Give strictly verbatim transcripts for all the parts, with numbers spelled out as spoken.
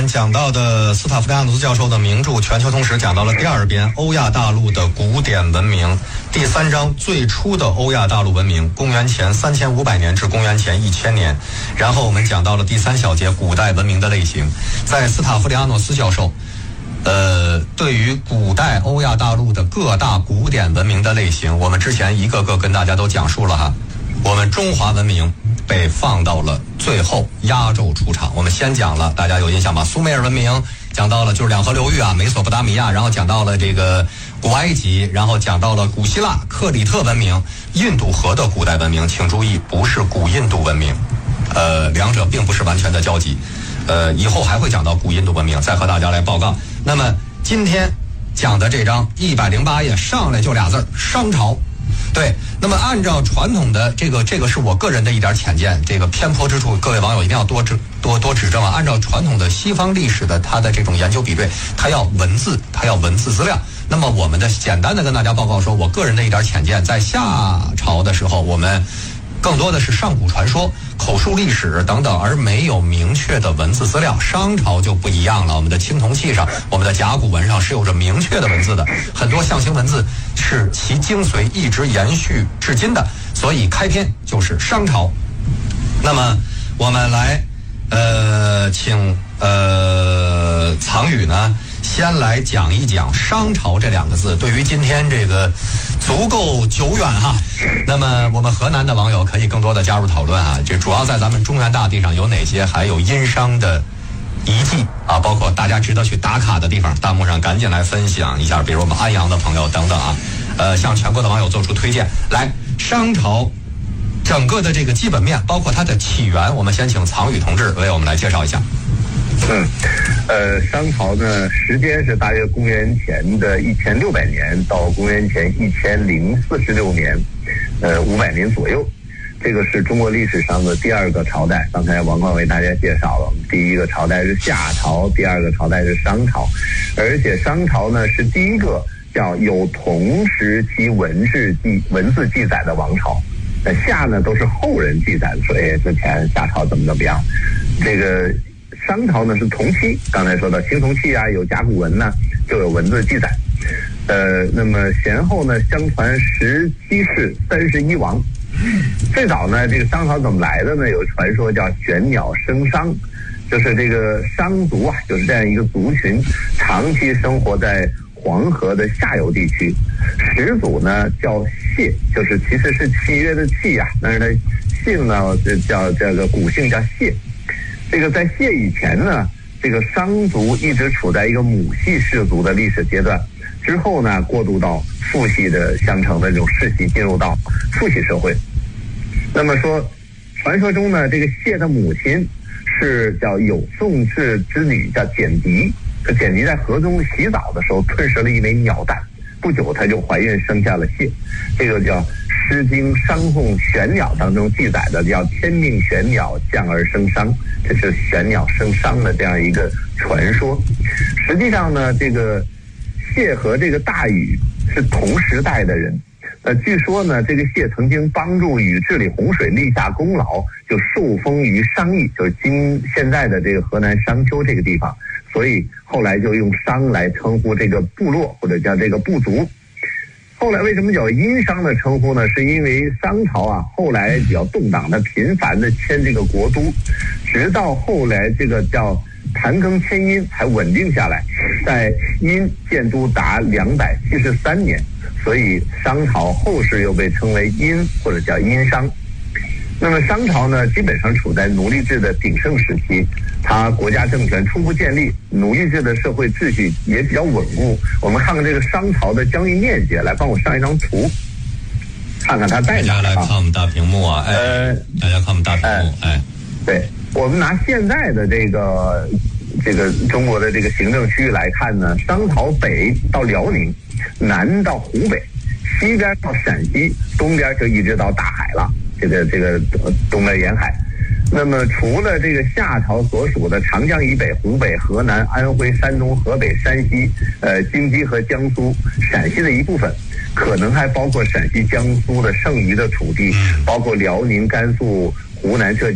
讲到的斯塔夫利亚努斯教授的名著《全球通史》讲到了第二编欧亚大陆的古典文明，第三章最初的欧亚大陆文明，公元前三千五百年至公元前一千年。然后我们讲到了第三小节古代文明的类型，在斯塔夫利亚诺斯教授呃，对于古代欧亚大陆的各大古典文明的类型，我们之前一个个跟大家都讲述了哈。我们中华文明被放到了最后，压轴出场。我们先讲了，大家有印象吗？苏美尔文明讲到了就是两河流域啊，美索不达米亚，然后讲到了这个古埃及，然后讲到了古希腊、克里特文明、印度河的古代文明。请注意，不是古印度文明，呃，两者并不是完全的交集。呃，以后还会讲到古印度文明，再和大家来报告。那么今天讲的这章一百零八页，上来就俩字儿：商朝。对，那么按照传统的这个，这个是我个人的一点浅见，这个偏颇之处，各位网友一定要多指多多指正啊。按照传统的西方历史的它的这种研究比对，它要文字，它要文字资料。那么我们的简单的跟大家报告说，我个人的一点浅见，在夏朝的时候，我们更多的是上古传说、口述历史等等，而没有明确的文字资料。商朝就不一样了，我们的青铜器上、我们的甲骨文上是有着明确的文字的，很多象形文字是其精髓一直延续至今的，所以开篇就是商朝。那么我们来呃请呃藏语呢先来讲一讲商朝这两个字，对于今天这个足够久远哈。那么我们河南的网友可以更多的加入讨论啊，这主要在咱们中原大地上有哪些还有殷商的遗迹啊，包括大家值得去打卡的地方，弹幕上赶紧来分享一下，比如我们安阳的朋友等等啊，呃，向全国的网友做出推荐。来，商朝整个的这个基本面，包括它的起源，我们先请藏宇同志为我们来介绍一下。 嗯，呃，商朝呢，时间是大约公元前的一千六百年到公元前一千零四十六年，呃，五百年左右。这个是中国历史上的第二个朝代。刚才王冠为大家介绍了，第一个朝代是夏朝，第二个朝代是商朝，而且商朝呢是第一个叫有同时期文字记文字记载的王朝。那夏呢都是后人记载的，说哎之前夏朝怎么怎么样，这个。商朝呢是同期，刚才说到青铜器啊，有甲骨文呢，就有文字记载。呃，那么先后呢，相传十七世三十一王。最早呢，这个商朝怎么来的呢？有传说叫玄鸟生商，就是这个商族啊，就是这样一个族群，长期生活在黄河的下游地区。始祖呢叫谢，就是其实是契约的契呀、啊，但是呢姓呢叫这个古姓叫谢。这个在谢以前呢，这个商族一直处在一个母系氏族的历史阶段，之后呢，过渡到父系的相承的这种世袭，进入到父系社会。那么说，传说中呢，这个谢的母亲是叫有宋氏之女，叫简狄。这简狄在河中洗澡的时候吞食了一枚鸟蛋，不久她就怀孕生下了谢。这个叫《诗经·商颂玄鸟》当中记载的，叫天命玄鸟降而生商，这是玄鸟生商的这样一个传说。实际上呢，这个谢和这个大禹是同时代的人。呃，据说呢，这个谢曾经帮助禹治理洪水，立下功劳，就受封于商邑，就是今现在的这个河南商丘这个地方，所以后来就用商来称呼这个部落或者叫这个部族。后来为什么叫殷商的称呼呢？是因为商朝啊，后来比较动荡，的频繁的迁这个国都，直到后来这个叫盘庚迁殷才稳定下来，在殷建都达两百七十三年，所以商朝后世又被称为殷或者叫殷商。那么商朝呢，基本上处在奴隶制的鼎盛时期，它国家政权初步建立，奴隶制的社会秩序也比较稳固。我们看看这个商朝的疆域面积，来帮我上一张图，看看它在哪。 大家来看我们大屏幕啊，哎，呃、大家看我们大屏幕，哎，哎对，我们拿现在的这个这个中国的这个行政区域来看呢，商朝北到辽宁，南到湖北，西边到陕西，东边就一直到大海了。这个这个东边沿海，那么除了这个夏朝所属的长江以北、湖北、河南、安徽、山东、河北、山西、呃京畿和江苏、陕西的一部分，可能还包括陕西、江苏的剩余的土地，包括辽宁、甘肃、湖南、浙江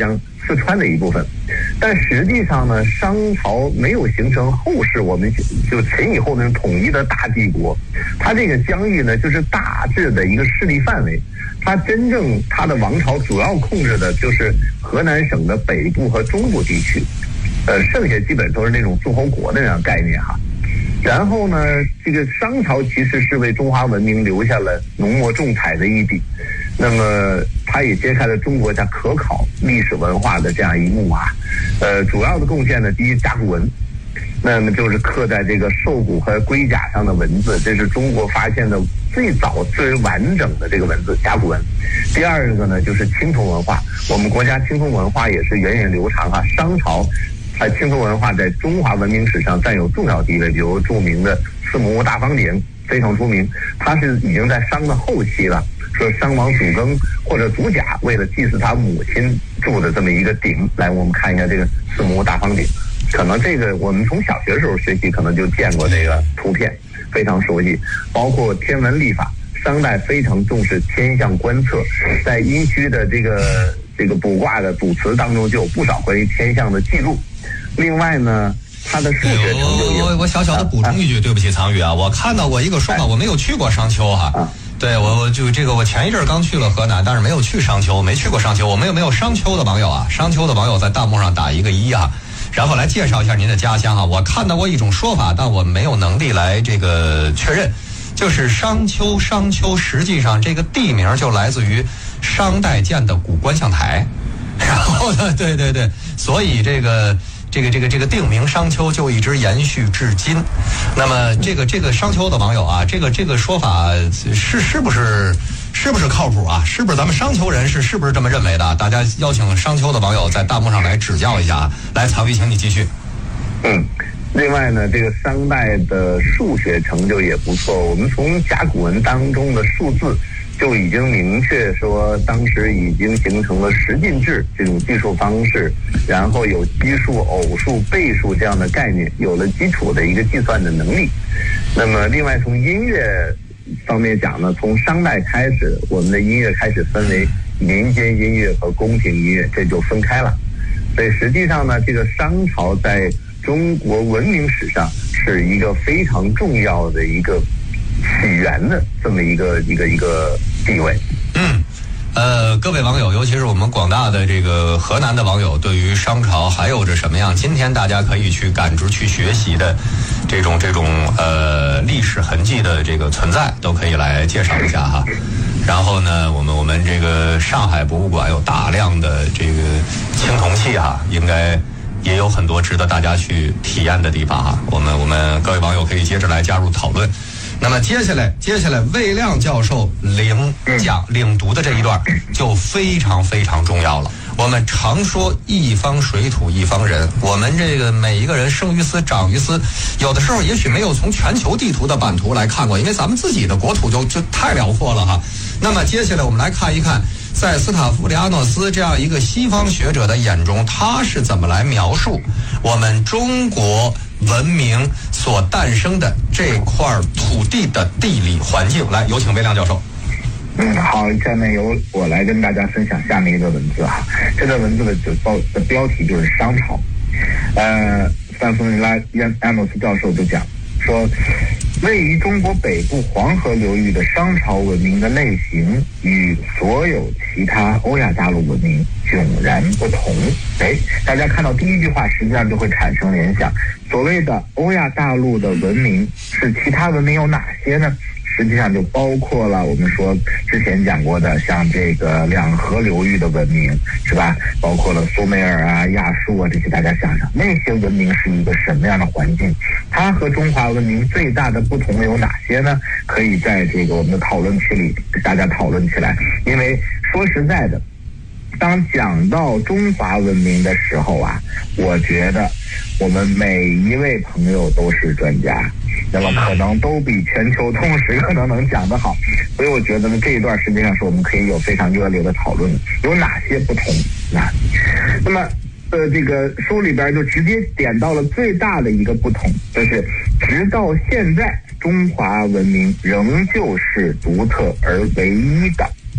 四川的一部分。但实际上呢，商朝没有形成后世我们就秦以后那种统一的大帝国，它这个疆域呢就是大致的一个势力范围。它真正它的王朝主要控制的就是河南省的北部和中部地区，呃，剩下基本都是那种诸侯国的那样概念哈。然后呢，这个商朝其实是为中华文明留下了浓墨重彩的一笔，那么它也揭开了中国家可考历史文化的这样一幕啊。呃，主要的贡献呢，第一甲骨文，那么就是刻在这个兽骨和龟甲上的文字，这是中国发现的最早最为完整的这个文字甲骨文。第二个呢，就是青铜文化，我们国家青铜文化也是源远流长啊。商朝它青铜文化在中华文明史上占有重要地位，比如著名的四母大方鼎非常出名，它是已经在商的后期了，说商王祖庚或者祖甲为了祭祀他母亲铸的这么一个鼎。来，我们看一下这个四母大方鼎，可能这个我们从小学时候学习可能就见过这个图片，非常熟悉。包括天文历法，商代非常重视天象观测，在殷墟的这个这个卜卦的卜辞当中就有不少关于天象的记录。另外呢，他的数学成就也、 哎、我我小小的补充一句，啊、对不起苍宇啊，我看到过一个说法，哎、我没有去过商丘哈。啊、对我我就这个我前一阵刚去了河南，但是没有去商丘，没去过商丘。我们有没有商丘的网友啊？商丘的网友在弹幕上打一个一啊，然后来介绍一下您的家乡啊。我看到过一种说法，但我没有能力来这个确认，就是商丘商丘实际上这个地名就来自于商代建的古观象台，然后呢，对对对，所以这个。这个这个这个定名商丘就一直延续至今。那么这个这个商丘的网友啊，这个这个说法是是不是是不是靠谱啊？是不是咱们商丘人士是不是这么认为的？大家邀请商丘的网友在弹幕上来指教一下啊。来，曹宇，请你继续。 嗯，另外呢，这个商代的数学成就也不错。我们从甲骨文当中的数字就已经明确说，当时已经形成了十进制这种计数方式，然后有奇数、偶数、倍数这样的概念，有了基础的一个计算的能力。那么，另外从音乐方面讲呢，从商代开始，我们的音乐开始分为民间音乐和宫廷音乐，这就分开了。所以实际上呢，这个商朝在中国文明史上是一个非常重要的一个起源的这么一个一个一个地位。 嗯，呃，各位网友，尤其是我们广大的这个河南的网友，对于商朝还有着什么样今天大家可以去感知、去学习的这种这种呃历史痕迹的这个存在，都可以来介绍一下哈。然后呢，我们我们这个上海博物馆有大量的这个青铜器哈，应该也有很多值得大家去体验的地方哈。我们我们各位网友可以接着来加入讨论。那么接下来，接下来魏亮教授领讲领读的这一段就非常非常重要了。我们常说一方水土一方人，我们这个每一个人生于斯长于斯，有的时候也许没有从全球地图的版图来看过，因为咱们自己的国土就就太辽阔了哈。那么接下来我们来看一看，在斯塔夫里阿诺斯这样一个西方学者的眼中，他是怎么来描述我们中国文明所诞生的这块土地的地理环境。来，有请魏亮教授。 嗯，好，下面由我来跟大家分享下面一个文字哈。这个文字的标的标题就是商朝。呃，斯坦福里阿诺斯教授就讲说，位于中国北部黄河流域的商朝文明的类型与所有其他欧亚大陆文明迥然不同。哎，大家看到第一句话，实际上就会产生联想。所谓的欧亚大陆的文明是其他文明有哪些呢？实际上就包括了我们说之前讲过的，像这个两河流域的文明，是吧？包括了苏美尔啊、亚述啊这些，大家想想那些文明是一个什么样的环境？它和中华文明最大的不同有哪些呢？可以在这个我们的讨论区里跟大家讨论起来。因为说实在的，当讲到中华文明的时候啊，我觉得我们每一位朋友都是专家，那么可能都比全球通识可能能讲得好，所以我觉得呢，这一段实际上是我们可以有非常热烈的讨论。有哪些不同啊？那么呃，这个书里边就直接点到了最大的一个不同，就是直到现在中华文明仍旧是独特而唯一的。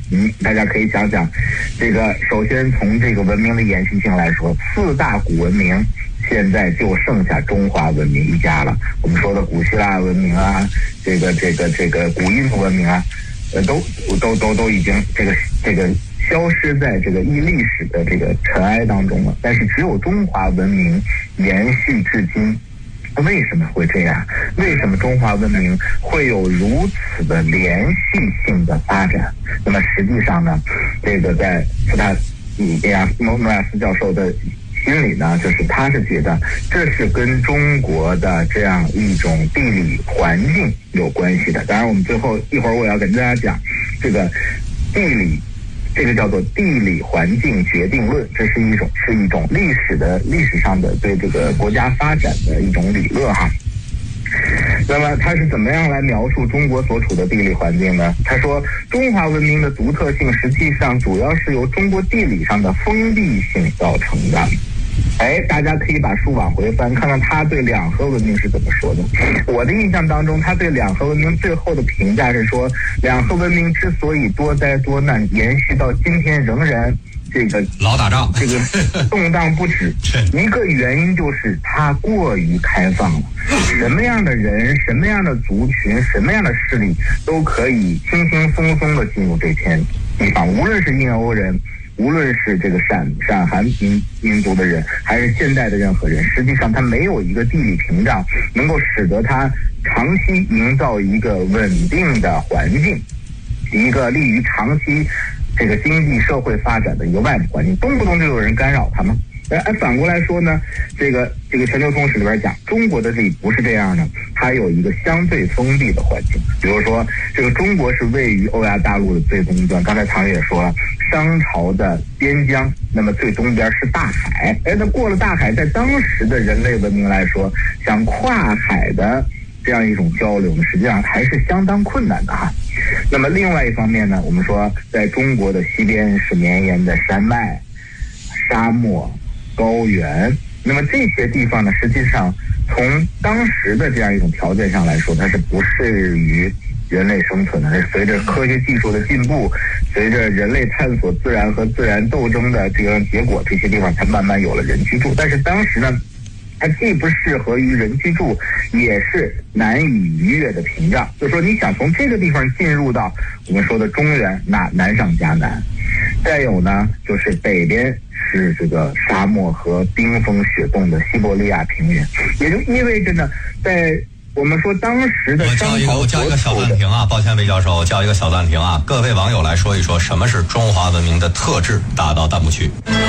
嗯，大家可以想想，这个首先从这个文明的延续性来说，四大古文明现在就剩下中华文明一家了。我们说的古希腊文明啊，这个这个这个古印度文明啊，呃，都都都都已经这个这个消失在这个异历史的这个尘埃当中了。但是只有中华文明延续至今。为什么会这样？为什么中华文明会有如此的连续性的发展？那么实际上呢，这个在斯塔尼亚诺诺亚斯教授的心里呢，就是他是觉得这是跟中国的这样一种地理环境有关系的。当然，我们最后一会儿我要跟大家讲这个地理。这个叫做地理环境决定论，这是一种是一种历史的历史上的对这个国家发展的一种理论哈。那么他是怎么样来描述中国所处的地理环境呢？他说，中华文明的独特性实际上主要是由中国地理上的封闭性造成的。哎，大家可以把书往回翻，看看他对两河文明是怎么说的。我的印象当中，他对两河文明最后的评价是说，两河文明之所以多灾多难，延续到今天仍然这个老打仗， 这个动荡不止，一个原因就是它过于开放了，什么样的人、什么样的族群、什么样的势力都可以轻轻松松的进入这片地方，无论是印欧人。无论是这个陕陕韩民民族的人，还是现代的任何人，实际上他没有一个地理屏障能够使得他长期营造一个稳定的环境，一个利于长期这个经济社会发展的一个外部环境，动不动就有人干扰他们。而反过来说呢，这个这个全球通史里边讲，中国的这里不是这样的，它有一个相对封闭的环境。比如说，这个中国是位于欧亚大陆的最东端，刚才唐也说了，商朝的边疆，那么最东边是大海。哎，那过了大海，在当时的人类文明来说，想跨海的这样一种交流呢，实际上还是相当困难的哈。那么另外一方面呢，我们说在中国的西边是绵延的山脉、沙漠、高原，那么这些地方呢，实际上从当时的这样一种条件上来说，它是不适于人类生存的。随着科学技术的进步，随着人类探索自然和自然斗争的这样结果，这些地方才慢慢有了人居住。但是当时呢，它既不适合于人居住，也是难以逾越的屏障。就是说，你想从这个地方进入到我们说的中原，那难上加难。再有呢，就是北边是这个沙漠和冰封雪冻的西伯利亚平原，也就意味着呢，在我们说当时的商朝， 我叫一个小暂停啊，抱歉魏教授，我叫一个小暂停啊，各位网友来说一说什么是中华文明的特质，打到弹幕区。